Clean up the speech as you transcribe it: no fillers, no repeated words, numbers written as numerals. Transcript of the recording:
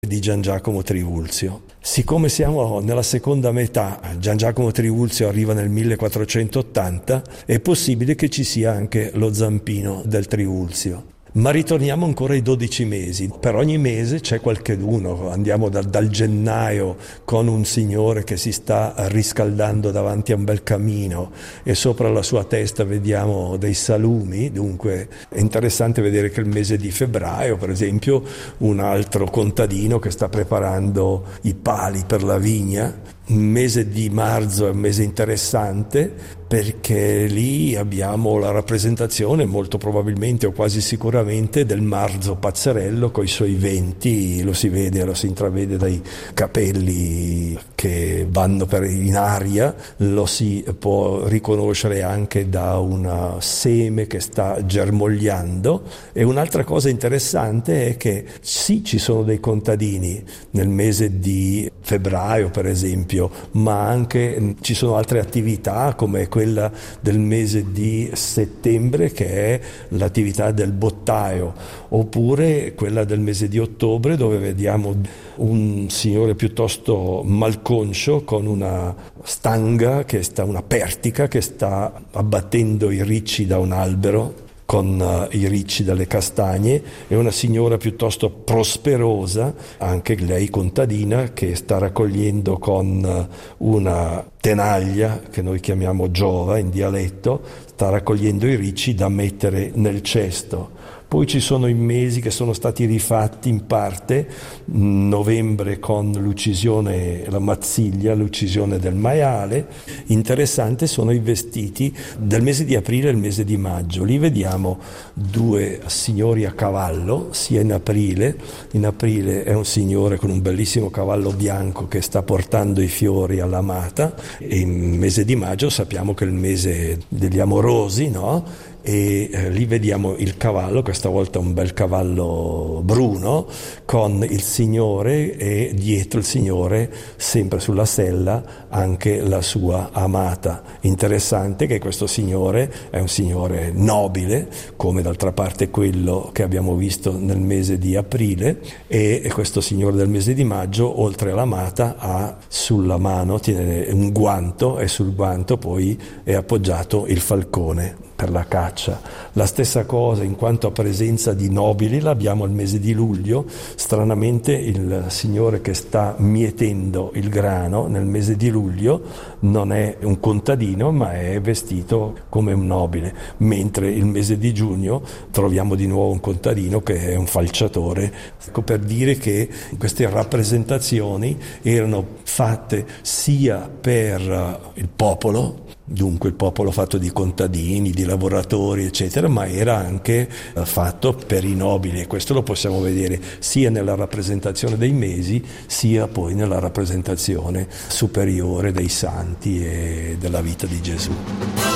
di Gian Giacomo Trivulzio. Siccome siamo nella seconda metà, Gian Giacomo Trivulzio arriva nel 1480, è possibile che ci sia anche lo zampino del Trivulzio. Ma ritorniamo ancora ai 12 mesi. Per ogni mese c'è qualcheduno. Andiamo dal gennaio con un signore che si sta riscaldando davanti a un bel camino e sopra la sua testa vediamo dei salumi. Dunque è interessante vedere che il mese di febbraio, per esempio, un altro contadino che sta preparando i pali per la vigna. Il mese di marzo è un mese interessante perché lì abbiamo la rappresentazione molto probabilmente o quasi sicuramente del marzo pazzerello con i suoi venti, lo si intravede dai capelli che vanno in aria, lo si può riconoscere anche da un seme che sta germogliando. E un'altra cosa interessante è che sì, ci sono dei contadini nel mese di febbraio per esempio, ma anche ci sono altre attività come quella del mese di settembre che è l'attività del bottaio, oppure quella del mese di ottobre dove vediamo un signore piuttosto malconscio con una stanga, una pertica che sta abbattendo i ricci da un albero con i ricci dalle castagne, e una signora piuttosto prosperosa, anche lei contadina, che sta raccogliendo con una tenaglia, che noi chiamiamo giova in dialetto, sta raccogliendo i ricci da mettere nel cesto. Poi ci sono i mesi che sono stati rifatti in parte, novembre con l'uccisione, la mazziglia, l'uccisione del maiale. Interessante sono i vestiti del mese di aprile e il mese di maggio. Lì vediamo due signori a cavallo, sia in aprile. In aprile è un signore con un bellissimo cavallo bianco che sta portando i fiori all'amata, e in mese di maggio sappiamo che è il mese degli amorosi, no? E lì vediamo il cavallo, questa volta un bel cavallo bruno con il signore, e dietro il signore sempre sulla sella anche la sua amata. Interessante che questo signore è un signore nobile, come d'altra parte quello che abbiamo visto nel mese di aprile, e questo signore del mese di maggio oltre all'amata ha sulla mano, tiene un guanto, e sul guanto poi è appoggiato il falcone per la caccia. La stessa cosa in quanto a presenza di nobili l'abbiamo al mese di luglio. Stranamente il signore che sta mietendo il grano nel mese di luglio non è un contadino ma è vestito come un nobile, mentre il mese di giugno troviamo di nuovo un contadino che è un falciatore. Ecco, per dire che queste rappresentazioni erano fatte sia per il popolo, dunque il popolo fatto di contadini, di lavoratori eccetera, ma era anche fatto per i nobili, e questo lo possiamo vedere sia nella rappresentazione dei mesi sia poi nella rappresentazione superiore dei santi e della vita di Gesù.